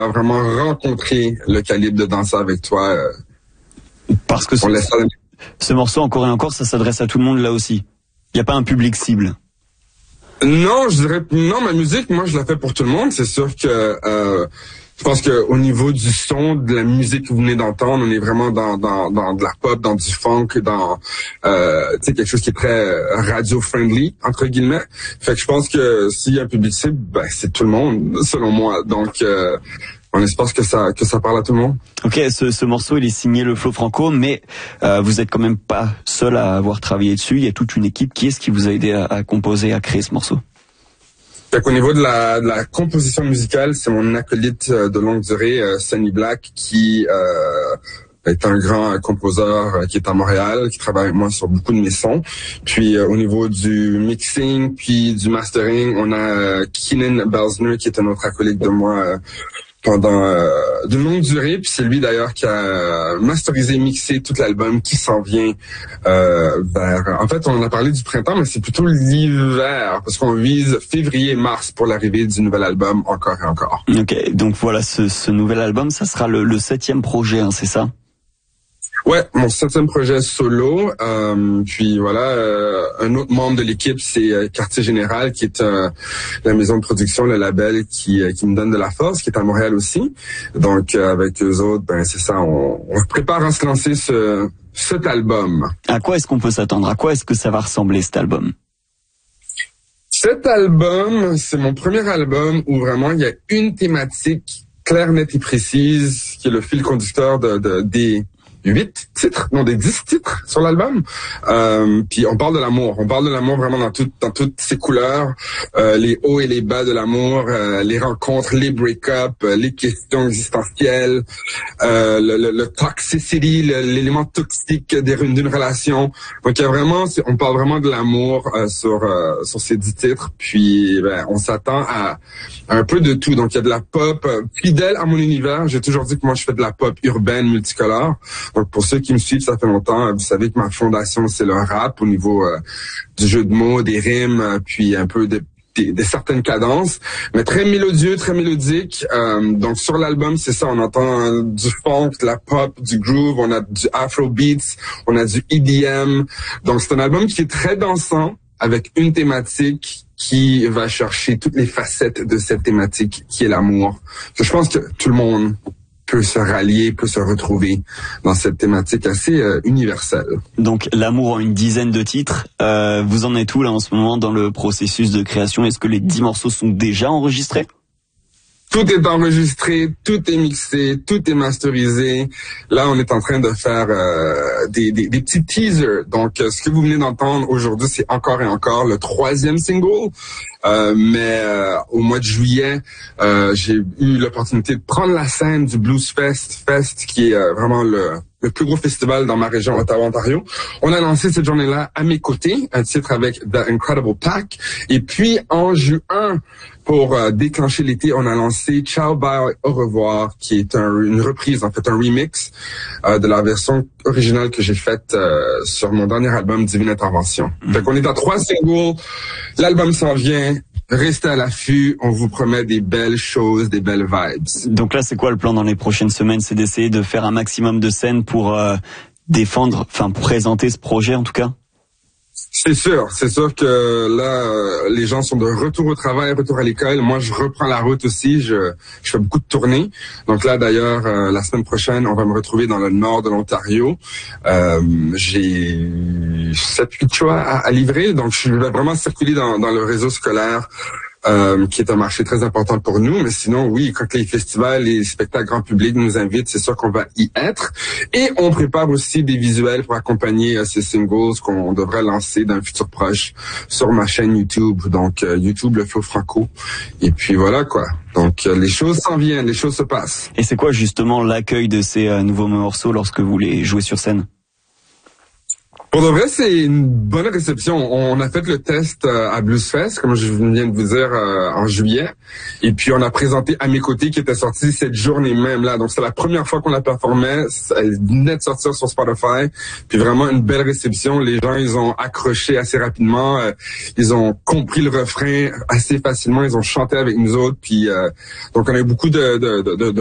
vraiment rencontré le calibre de Danser avec toi. Parce que ce morceau, encore et encore, ça s'adresse à tout le monde là aussi. Il n'y a pas un public cible. Non, je dirais non. Ma musique, moi, je la fais pour tout le monde. C'est sûr que je pense que au niveau du son, de la musique que vous venez d'entendre, on est vraiment dans de la pop, dans du funk, dans quelque chose qui est très radio-friendly entre guillemets. Fait que je pense que s'il y a un public cible, ben c'est tout le monde, selon moi. Donc on espère que ça parle à tout le monde. Ok, ce morceau il est signé Le Flow Franco, mais vous êtes quand même pas seul à avoir travaillé dessus. Il y a toute une équipe. Qui est-ce qui vous a aidé à composer, à créer ce morceau? Fait qu'au niveau de la composition musicale, c'est mon acolyte de longue durée, Sunny Black, qui est un grand composeur qui est à Montréal, qui travaille avec moi sur beaucoup de mes sons. Puis au niveau du mixing, puis du mastering, on a Keenan Belsner, qui est un autre acolyte de moi pendant de longue durée, puis c'est lui d'ailleurs qui a masterisé, mixé tout l'album qui s'en vient vers... En fait, on en a parlé du printemps, mais c'est plutôt l'hiver, parce qu'on vise février-mars pour l'arrivée du nouvel album Encore et Encore. Ok, donc voilà, ce nouvel album, ça sera le 7e projet, hein, c'est ça? Ouais, mon 7e projet solo. Puis voilà, un autre membre de l'équipe, c'est Quartier Général, qui est la maison de production, le label qui me donne de la force, qui est à Montréal aussi. Donc avec eux autres, ben c'est ça, on prépare à se lancer cet album. À quoi est-ce qu'on peut s'attendre? À quoi est-ce que ça va ressembler cet album? Cet album, c'est mon premier album où vraiment il y a une thématique claire, nette et précise qui est le fil conducteur des 8 titres, non des 10 titres sur l'album. Puis on parle de l'amour. On parle de l'amour vraiment dans toutes ses couleurs, les hauts et les bas de l'amour, les rencontres, les break-ups, les questions existentielles, le toxicity, l'élément toxique d'une relation. Donc il y a vraiment, on parle vraiment de l'amour sur ces 10 titres. Puis ben, on s'attend à un peu de tout. Donc il y a de la pop fidèle à mon univers. J'ai toujours dit que moi je fais de la pop urbaine multicolore. Donc pour ceux qui me suivent, ça fait longtemps, vous savez que ma fondation c'est le rap au niveau du jeu de mots, des rimes, puis un peu des certaines cadences, mais très mélodieux, très mélodique. Donc sur l'album, c'est ça, on entend du funk, de la pop, du groove, on a du afrobeats, on a du EDM. Donc c'est un album qui est très dansant, avec une thématique qui va chercher toutes les facettes de cette thématique qui est l'amour. Je pense que tout le monde peut se rallier, peut se retrouver dans cette thématique assez universelle. Donc l'amour en une dizaine de titres. Vous en êtes où là en ce moment dans le processus de création? Est-ce que les 10 morceaux sont déjà enregistrés? Tout est enregistré, tout est mixé, tout est masterisé. Là, on est en train de faire des petits teasers. Donc, ce que vous venez d'entendre aujourd'hui, c'est Encore et Encore, le 3e single. Mais au mois de juillet, j'ai eu l'opportunité de prendre la scène du Blues Fest, qui est vraiment le plus gros festival dans ma région, Ottawa-Ontario. On a lancé cette journée-là à mes côtés, un titre avec The Incredible Pack. Et puis, en juin, pour déclencher l'été, on a lancé Ciao Bye Au Revoir, qui est une reprise, en fait, un remix de la version originale que j'ai faite sur mon dernier album, Divine Intervention. Fait qu'on est à 3 singles, l'album s'en vient. Restez à l'affût, on vous promet des belles choses, des belles vibes. Donc là, c'est quoi le plan dans les prochaines semaines? C'est d'essayer de faire un maximum de scènes pour défendre, enfin pour présenter ce projet en tout cas? C'est sûr que là, les gens sont de retour au travail, retour à l'école. Moi, je reprends la route aussi. Je fais beaucoup de tournées. Donc là, d'ailleurs, la semaine prochaine, on va me retrouver dans le nord de l'Ontario. J'ai 7-8 choix à livrer. Donc, je vais vraiment circuler dans le réseau scolaire. Qui est un marché très important pour nous, mais sinon, oui, quand les festivals, les spectacles grand public nous invitent, c'est sûr qu'on va y être. Et on prépare aussi des visuels pour accompagner ces singles qu'on devrait lancer dans un futur proche sur ma chaîne YouTube, donc YouTube Le Flow Franco. Et puis voilà quoi. Donc les choses s'en viennent, les choses se passent. Et c'est quoi justement l'accueil de ces nouveaux morceaux lorsque vous les jouez sur scène? Pour de vrai, c'est une bonne réception. On a fait le test à Bluesfest, comme je viens de vous dire, en juillet. Et puis, on a présenté À mes côtés, qui était sorti cette journée même là. Donc, c'est la première fois qu'on la performait. Elle venait de sortir sur Spotify. Puis vraiment, une belle réception. Les gens, ils ont accroché assez rapidement. Ils ont compris le refrain assez facilement. Ils ont chanté avec nous autres. Puis, donc, on a eu beaucoup de